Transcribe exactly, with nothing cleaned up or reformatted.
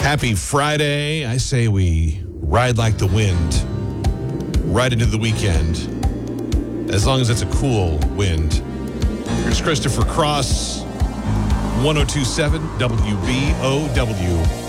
Happy Friday. I say we ride like the wind right into the weekend, as long as it's a cool wind. Here's Christopher Cross, one oh two point seven W B O W.